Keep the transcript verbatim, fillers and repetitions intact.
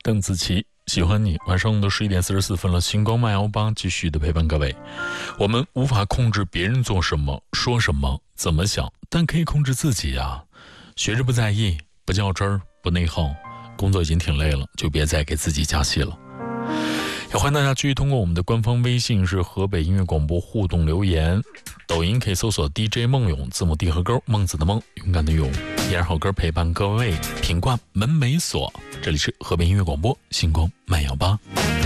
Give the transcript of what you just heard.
邓紫棋，喜欢你。晚上的十一点四十四分了，星光慢摇吧继续的陪伴各位。我们无法控制别人做什么、说什么、怎么想，但可以控制自己啊。学着不在意，不较真儿，不内耗。工作已经挺累了，就别再给自己加戏了。也欢迎大家继续通过我们的官方微信是河北音乐广播互动留言，抖音可以搜索 D J 梦勇，字母 D 和勾，孟子的孟，勇敢的勇，一二好歌陪伴各位，品冠门没锁。这里是河北音乐广播星光慢摇吧。